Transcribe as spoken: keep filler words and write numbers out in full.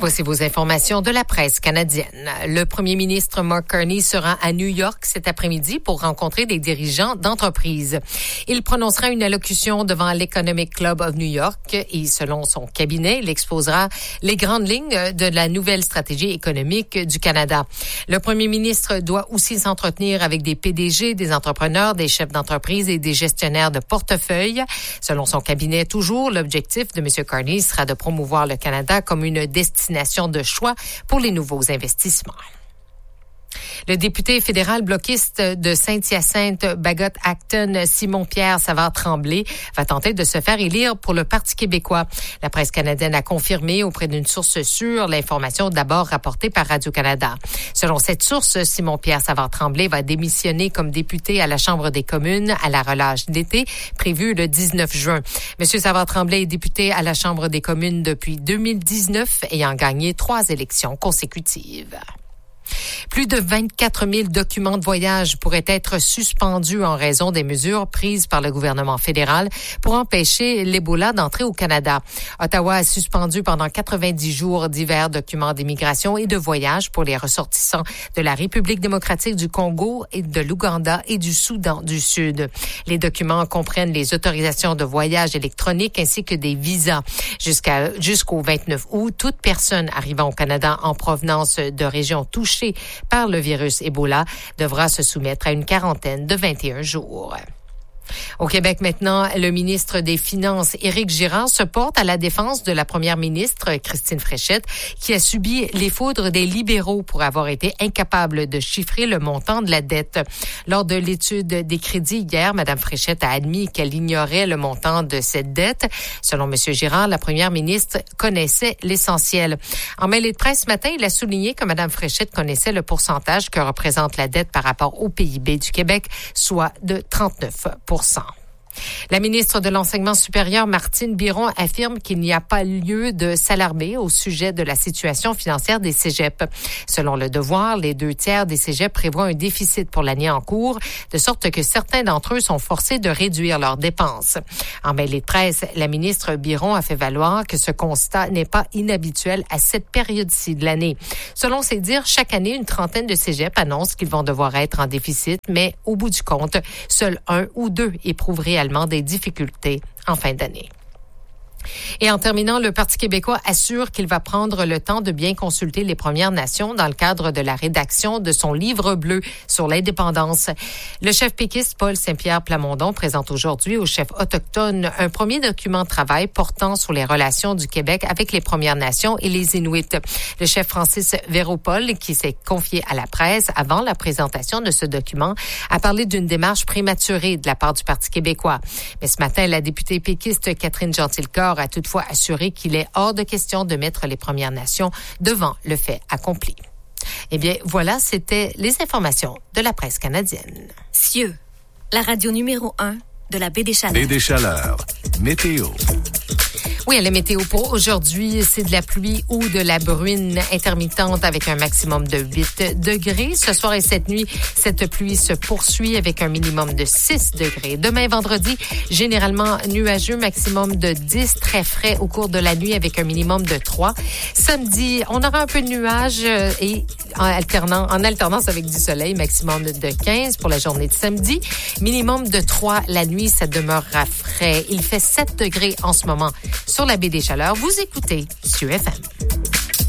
Voici vos informations de la presse canadienne. Le premier ministre Mark Carney sera à New York cet après-midi pour rencontrer des dirigeants d'entreprises. Il prononcera une allocution devant l'Economic Club of New York et, selon son cabinet, il exposera les grandes lignes de la nouvelle stratégie économique du Canada. Le premier ministre doit aussi s'entretenir avec des P D G, des entrepreneurs, des chefs d'entreprise et des gestionnaires de portefeuille. Selon son cabinet, toujours, l'objectif de M. Carney sera de promouvoir le Canada comme une destination de choix pour les nouveaux investissements. Le député fédéral bloquiste de Saint-Hyacinthe, Bagot-Acton, Simon-Pierre Savard-Tremblay, va tenter de se faire élire pour le Parti québécois. La presse canadienne a confirmé auprès d'une source sûre l'information d'abord rapportée par Radio-Canada. Selon cette source, Simon-Pierre Savard-Tremblay va démissionner comme député à la Chambre des communes à la relâche d'été, prévue le dix-neuf juin. Monsieur Savard-Tremblay est député à la Chambre des communes depuis deux mille dix-neuf, ayant gagné trois élections consécutives. Plus de vingt-quatre mille documents de voyage pourraient être suspendus en raison des mesures prises par le gouvernement fédéral pour empêcher l'Ebola d'entrer au Canada. Ottawa a suspendu pendant quatre-vingt-dix jours divers documents d'immigration et de voyage pour les ressortissants de la République démocratique du Congo, et de l'Ouganda et du Soudan du Sud. Les documents comprennent les autorisations de voyage électroniques ainsi que des visas. Jusqu'à, jusqu'au vingt-neuf août, toute personne arrivant au Canada en provenance de régions touchées par le virus Ebola devra se soumettre à une quarantaine de vingt et un jours. Au Québec maintenant, le ministre des Finances, Éric Girard, se porte à la défense de la première ministre, Christine Fréchette, qui a subi les foudres des libéraux pour avoir été incapable de chiffrer le montant de la dette. Lors de l'étude des crédits hier, Mme Fréchette a admis qu'elle ignorait le montant de cette dette. Selon M. Girard, la première ministre connaissait l'essentiel. En mêlée de presse ce matin, il a souligné que Mme Fréchette connaissait le pourcentage que représente la dette par rapport au P I B du Québec, soit de trente-neuf pour cent. La ministre de l'Enseignement supérieur, Martine Biron, affirme qu'il n'y a pas lieu de s'alarmer au sujet de la situation financière des cégeps. Selon Le Devoir, les deux tiers des cégeps prévoient un déficit pour l'année en cours, de sorte que certains d'entre eux sont forcés de réduire leurs dépenses. En mêlée de presse, la ministre Biron a fait valoir que ce constat n'est pas inhabituel à cette période-ci de l'année. Selon ses dires, chaque année, une trentaine de cégeps annoncent qu'ils vont devoir être en déficit, mais au bout du compte, seul un ou deux éprouvent réellement des difficultés en fin d'année. Et en terminant, le Parti québécois assure qu'il va prendre le temps de bien consulter les Premières Nations dans le cadre de la rédaction de son livre bleu sur l'indépendance. Le chef péquiste Paul Saint-Pierre Plamondon présente aujourd'hui au chef autochtone un premier document de travail portant sur les relations du Québec avec les Premières Nations et les Inuits. Le chef Francis Véropol, qui s'est confié à la presse avant la présentation de ce document, a parlé d'une démarche prématurée de la part du Parti québécois. Mais ce matin, la députée péquiste Catherine Gentilcorps a toutefois assuré qu'il est hors de question de mettre les Premières Nations devant le fait accompli. Eh bien, voilà, c'était les informations de la presse canadienne. Cieux, la radio numéro un de la baie des Chaleurs. Baie des Chaleurs, météo. Oui, la météo pour aujourd'hui, c'est de la pluie ou de la bruine intermittente avec un maximum de huit degrés. Ce soir et cette nuit, cette pluie se poursuit avec un minimum de six degrés. Demain, vendredi, généralement nuageux, maximum de dix, très frais au cours de la nuit avec un minimum de trois. Samedi, on aura un peu de nuages et en alternant, en alternance avec du soleil, maximum de quinze pour la journée de samedi. Minimum de trois la nuit, ça demeurera frais. Il fait sept degrés en ce moment sur la baie des Chaleurs. Vous écoutez Cieux F M.